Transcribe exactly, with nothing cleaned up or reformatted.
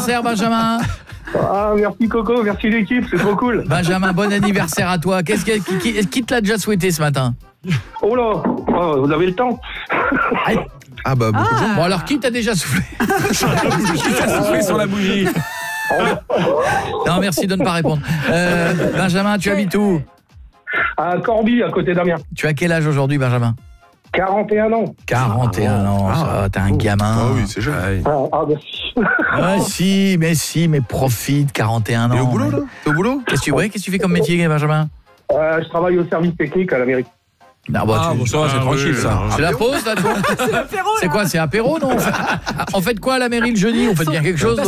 anniversaire, Benjamin. Ah, merci Coco, merci l'équipe, c'est trop cool. Benjamin, bon anniversaire à toi. Qu'est-ce qui, qui, qui, qui te l'a déjà souhaité ce matin? Oh là, oh, vous avez le temps. Ah bah beaucoup de gens. Bon alors, qui t'a déjà soufflé? Qui t'a soufflé sur la bougie? Non, merci de ne pas répondre. Euh, Benjamin, tu habites où? À Corbie, à côté d'Amiens. Tu as quel âge aujourd'hui, Benjamin? quarante et un ans. quarante et un ans, ça va, t'es un gamin. Ah oui, c'est jeune. Ah, ah merci. Ah si, mais si, mais profite, quarante et un ans. T'es au boulot, là? T'es au boulot? Qu'est-ce que tu, ouais, qu'est-ce que tu fais comme métier, Benjamin? Euh, je travaille au service technique à la mairie. Non, bah, Ah tu- bon, ça va, c'est Ah, tranquille, oui, ça. alors. C'est la pause, là, toi? C'est l'apéro, C'est là. quoi, c'est apéro, non? En fait quoi, à la mairie, le jeudi? On fait bien quelque chose?